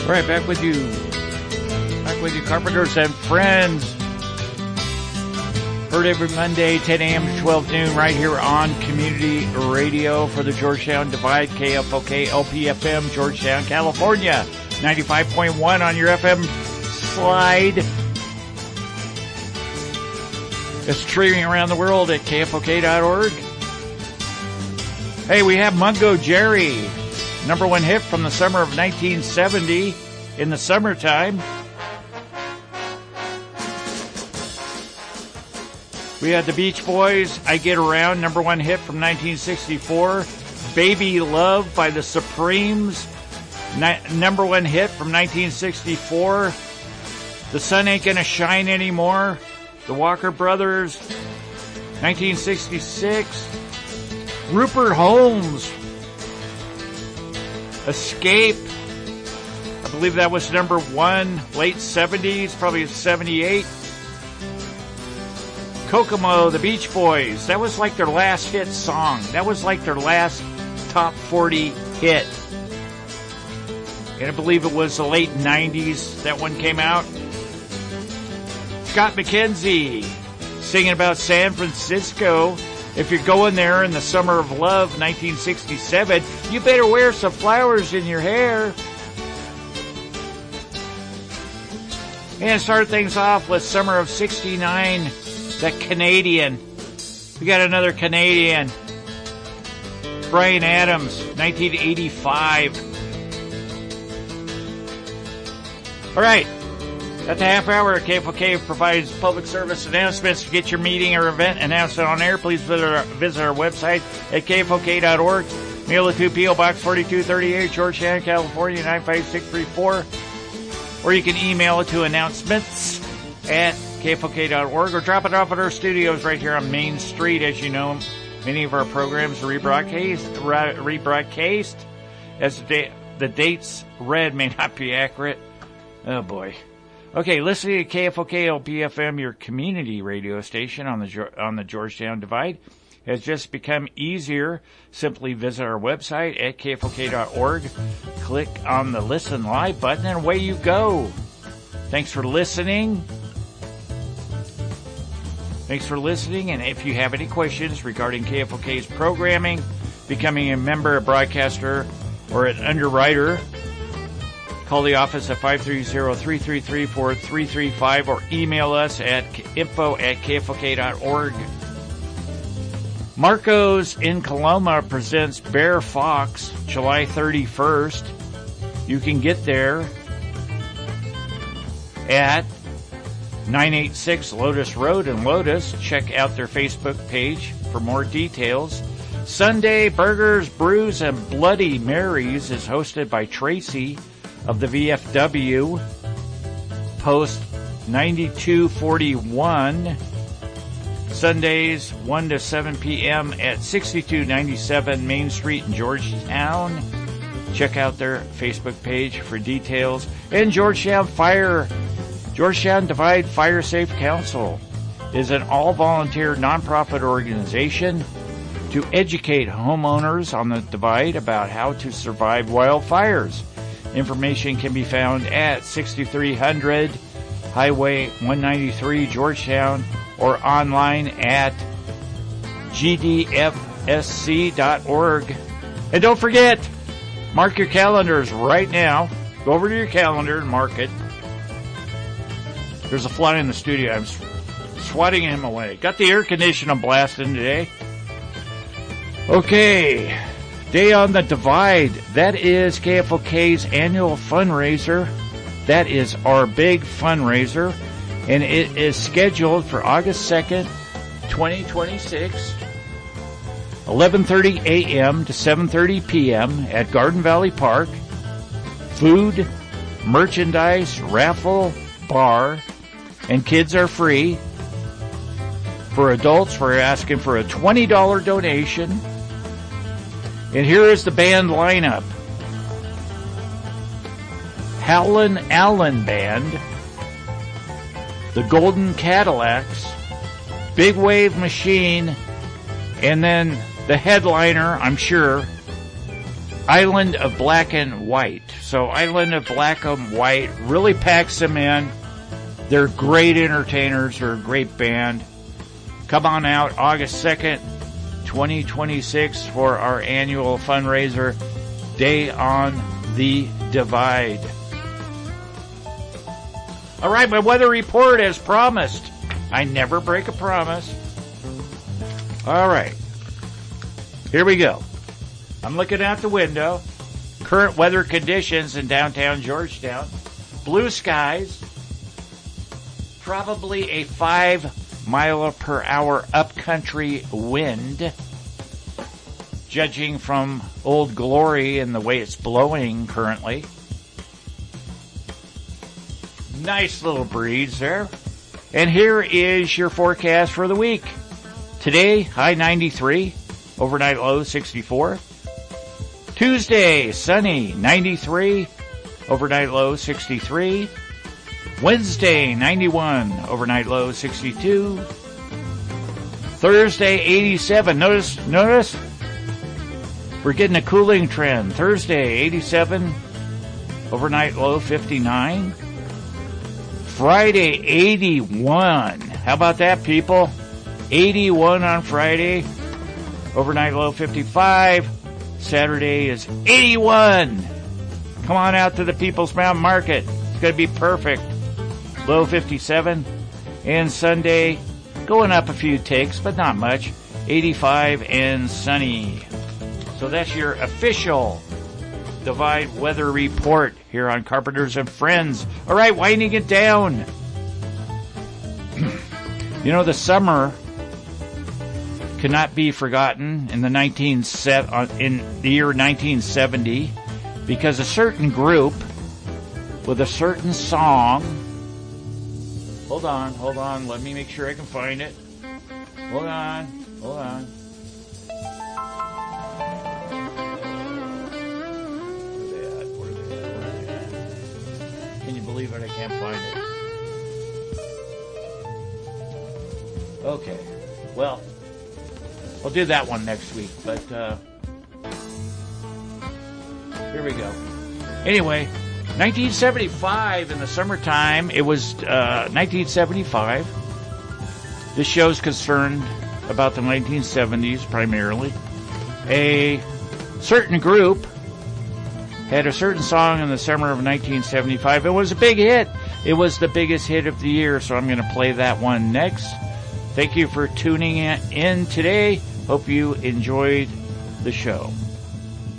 All right, back with you. Carpenters and friends. Heard every Monday, 10 a.m. to 12 noon, right here on Community Radio for the Georgetown Divide, KFOK, LPFM, Georgetown, California. 95.1 on your FM slide. It's streaming around the world at KFOK.org. Hey, we have Mungo Jerry, number one hit from the summer of 1970 in the summertime. We had the Beach Boys, I Get Around, number one hit from 1964. Baby Love by the Supremes, number one hit from 1964. The Sun Ain't Gonna Shine Anymore, the Walker Brothers, 1966. Rupert Holmes, Escape, I believe that was number one, late 70s, probably 78. Kokomo, the Beach Boys, that was like their last hit song. That was like their last top 40 hit. And I believe it was the late 90s that one came out. Scott McKenzie, singing about San Francisco. If you're going there in the summer of love, 1967, you better wear some flowers in your hair. And start things off with summer of 69. The Canadian. We got another Canadian. Bryan Adams, 1985. All right. At the half hour, KFOK provides public service announcements. To get your meeting or event announced on air, please visit our website at KFOK.org. Mail it to P.O. Box 4238, Georgetown, California, 95634. Or you can email it to announcements at KFOK.org or drop it off at our studios right here on Main Street. As you know, many of our programs are rebroadcast as the dates read may not be accurate. Oh boy. Okay, listening to KFOK LPFM, your community radio station on the Georgetown Divide, has just become easier. Simply visit our website at KFOK.org, click on the Listen Live button, and away you go. Thanks for listening. And if you have any questions regarding KFOK's programming, becoming a member, a broadcaster, or an underwriter, call the office at 530-333-4335 or email us at info@kfok.org. Marco's in Coloma presents Bear Fox, July 31st. You can get there at 986 Lotus Road in Lotus. Check out their Facebook page for more details. Sunday Burgers, Brews, and Bloody Marys is hosted by Tracy of the VFW. Post 9241. Sundays 1 to 7 p.m. at 6297 Main Street in Georgetown. Check out their Facebook page for details. And Georgetown Divide Fire Safe Council is an all-volunteer nonprofit organization to educate homeowners on the Divide about how to survive wildfires. Information can be found at 6300 Highway 193, Georgetown, or online at gdfsc.org. And don't forget, mark your calendars right now. Go over to your calendar and mark it. There's a fly in the studio. I'm swatting him away. Got the air conditioning blasting today. Okay. Day on the Divide. That is KFOK's annual fundraiser. That is our big fundraiser. And it is scheduled for August 2nd, 2026. 11:30 a.m. to 7:30 p.m. at Garden Valley Park. Food, merchandise, raffle, bar, and kids are free. For adults, we're asking for a $20 donation. And here is the band lineup. Howlin' Allen Band, the Golden Cadillacs, Big Wave Machine, and then the headliner, I'm sure, Island of Black and White. So Island of Black and White really packs them in. They're great entertainers. They're a great band. Come on out August 2nd, 2026 for our annual fundraiser, Day on the Divide. All right, my weather report as promised. I never break a promise. All right. Here we go. I'm looking out the window. Current weather conditions in downtown Georgetown. Blue skies. Probably a 5-mile-per-hour upcountry wind. Judging from Old Glory and the way it's blowing currently. Nice little breeze there. And here is your forecast for the week. Today, high 93, overnight low 64. Tuesday, sunny 93, overnight low 63. Wednesday, 91, overnight low 62. Thursday, 87. Notice, we're getting a cooling trend. Thursday, 87, overnight low 59. Friday, 81. How about that, people? 81 on Friday, overnight low 55. Saturday is 81. Come on out to the People's Mountain Market. It's going to be perfect. Low 57. And Sunday, going up a few ticks, but not much. 85 and sunny. So that's your official Divide weather report here on Carpenters and Friends. All right, winding it down. You know, the summer cannot be forgotten in the year 1970 because a certain group with a certain song. Hold on. Let me make sure I can find it. Hold on. Where they at? Can you believe it? I can't find it. Okay. Well, I'll do that one next week, but here we go. Anyway, 1975 in the summertime, it was 1975. This show's concerned about the 1970s primarily. A certain group had a certain song in the summer of 1975. It was a big hit. It was the biggest hit of the year, so I'm going to play that one next. Thank you for tuning in today. Hope you enjoyed the show.